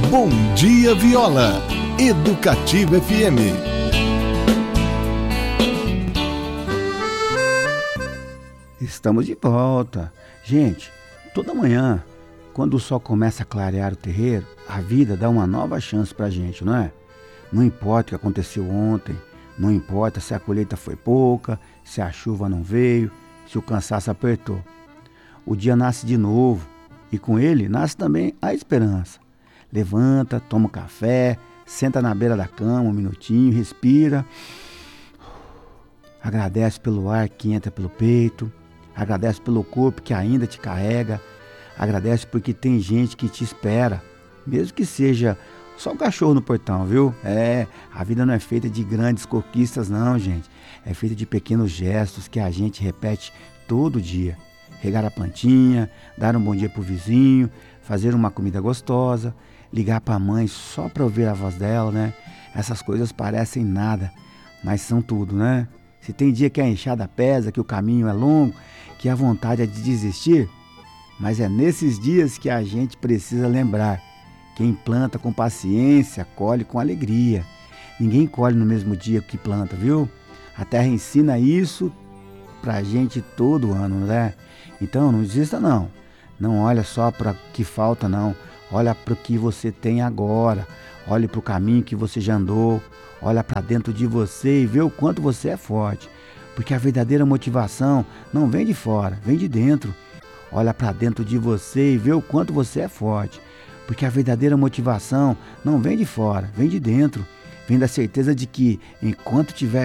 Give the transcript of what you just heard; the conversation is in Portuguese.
Bom Dia Viola, Educativa FM. Estamos de volta. Gente, toda manhã, quando o sol começa a clarear o terreiro, a vida dá uma nova chance pra gente, não é? Não importa o que aconteceu ontem, não importa se a colheita foi pouca, se a chuva não veio, se o cansaço apertou. O dia nasce de novo e com ele nasce também a esperança. Levanta, toma um café, senta na beira da cama um minutinho, respira, agradece pelo ar que entra pelo peito, agradece pelo corpo que ainda te carrega, agradece porque tem gente que te espera, mesmo que seja só um cachorro no portão, viu? A vida não é feita de grandes conquistas não, gente. É feita de pequenos gestos que a gente repete todo dia. Regar a plantinha, dar um bom dia pro vizinho, fazer uma comida gostosa, ligar pra mãe só pra ouvir a voz dela, né? Essas coisas parecem nada, mas são tudo, né? Se tem dia que a enxada pesa, que o caminho é longo, que a vontade é de desistir, mas é nesses dias que a gente precisa lembrar: quem planta com paciência, colhe com alegria. Ninguém colhe no mesmo dia que planta, viu? A terra ensina isso pra gente todo ano, né? Então não desista não. Não olha só para o que falta não. Olha para o que você tem agora. Olhe para o caminho que você já andou. Olha para dentro de você e vê o quanto você é forte. Porque a verdadeira motivação não vem de fora, vem de dentro. Olha para dentro de você e vê o quanto você é forte. Porque a verdadeira motivação não vem de fora, vem de dentro. Vem da certeza de que enquanto tiver